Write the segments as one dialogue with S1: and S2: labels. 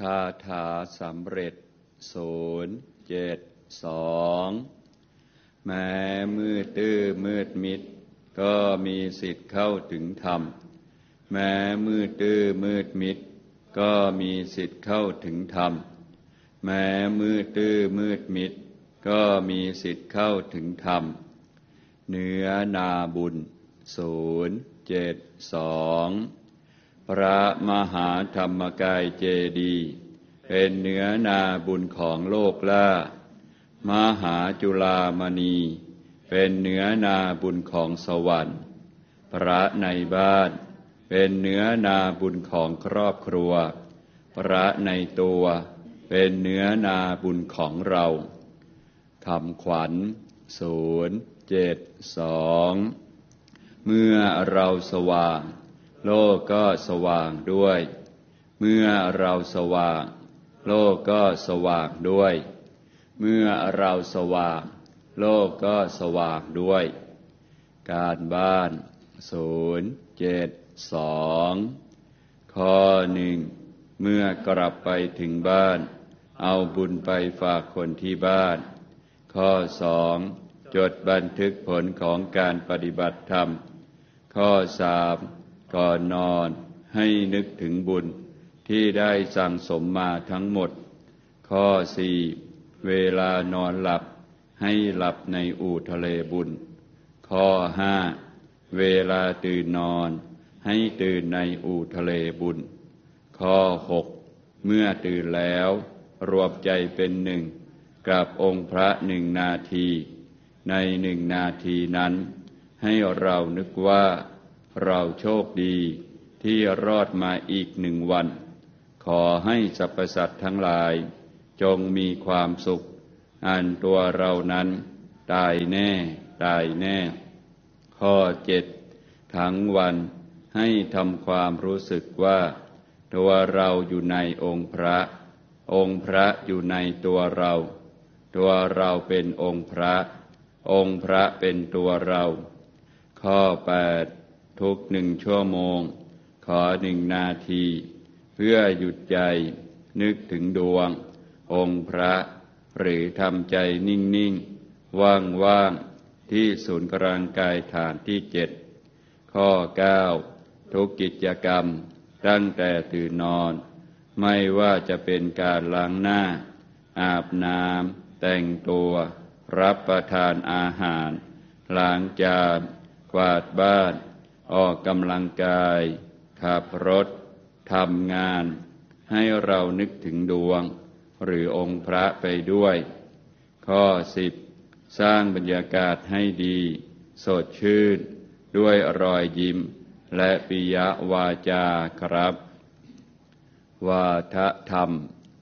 S1: คาถาสำเร็จ072แม้มืดตื้อมืดมิดก็มีสิทธิ์เข้าถึงธรรมแม้มืดตื้อมืดมิดก็มีสิทธิ์เข้าถึงธรรมแม้มืดตื้อมืดมิดก็มีสิทธิ์เข้าถึงธรรมเนื้อนาบุญ072พระมหาธรรมกายเจดีย์เป็นเนื้อนาบุญของโลกล่ามหาจุฬามณีเป็นเนื้อนาบุญของสวรรค์พระในบ้านเป็นเนื้อนาบุญของครอบครัวพระในตัวเป็นเนื้อนาบุญของเราคำขวัญ072เมื่อเราสว่างโลกก็สว่างด้วยเมื่อเราสว่างโลกก็สว่างด้วยเมื่อเราสว่างโลกก็สว่างด้วยการบ้าน072ข้อ 1เมื่อกลับไปถึงบ้านเอาบุญไปฝากคนที่บ้านข้อ 2จดบันทึกผลของการปฏิบัติธรรมข้อ 3ก่อนนอนให้นึกถึงบุญที่ได้สั่งสมมาทั้งหมดข้อ 4เวลานอนหลับให้หลับในอู่ทะเลบุญข้อ 5เวลาตื่นนอนให้ตื่นในอู่ทะเลบุญข้อ 6เมื่อตื่นแล้วรวมใจเป็นหนึ่งกับองค์พระ1 นาทีใน1 นาทีนั้นให้เรานึกว่าเราโชคดีที่รอดมาอีก1 วันขอให้สรรพสัตว์ทั้งหลายจงมีความสุขอันตัวเรานั้นตายแน่ตายแน่ข้อ 7ทั้งวันให้ทำความรู้สึกว่าตัวเราอยู่ในองค์พระองค์พระอยู่ในตัวเราตัวเราเป็นองค์พระองค์พระเป็นตัวเราข้อ 8ทุก1 ชั่วโมงขอ1 นาทีเพื่อหยุดใจนึกถึงดวงองค์พระหรือทำใจนิ่งๆว่างๆที่ศูนย์กลางกายฐานที่7ข้อ 9ทุกกิจกรรมตั้งแต่ตื่นนอนไม่ว่าจะเป็นการล้างหน้าอาบน้ำแต่งตัวรับประทานอาหารล้างจานกวาดบ้านออกกำลังกายขับรถทำงานให้เรานึกถึงดวงหรือองค์พระไปด้วยข้อ 10สร้างบรรยากาศให้ดีสดชื่นด้วยรอยยิ้มและปิยวาจาครับวาทธรรม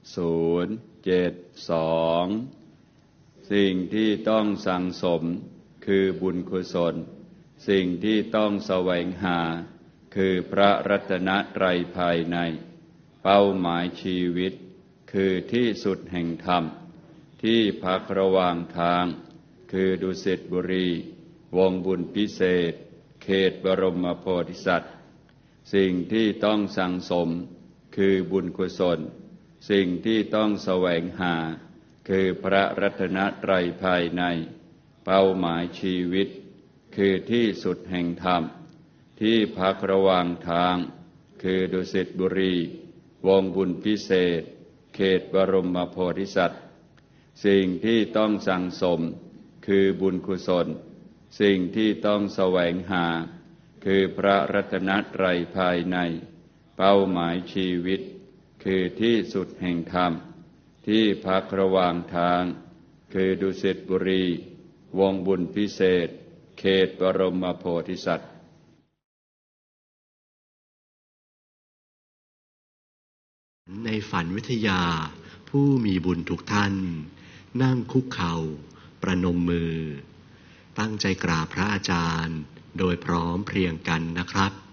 S1: 072สิ่งที่ต้องสั่งสมคือบุญกุศลสิ่งที่ต้องแสวงหาคือพระรัตนตรัยภายในเป้าหมายชีวิตคือที่สุดแห่งธรรมที่พักระหว่างทางคือดุสิตบุรีวงบุญพิเศษเขตบรมโพธิสัตว์สิ่งที่ต้องสั่งสมคือบุญกุศลสิ่งที่ต้องแสวงหาคือพระรัตนตรัยภายในเป้าหมายชีวิตคือที่สุดแห่งธรรมที่พักระหว่างทางคือดุสิตบุรีวงบุญพิเศษเขตบรมโพธิสัตว์สิ่งที่ต้องสั่งสมคือบุญกุศลสิ่งที่ต้องแสวงหาคือพระรัตนตรัยภายในเป้าหมายชีวิตคือที่สุดแห่งธรรมที่พักระหว่างทางคือดุสิตบุรีวงบุญพิเศษเขตบรมโพธิสัตว์
S2: ในฝันวิทยาผู้มีบุญทุกท่านนั่งคุกเข่าประนมมือตั้งใจกราบพระอาจารย์โดยพร้อมเพรียงกันนะครับ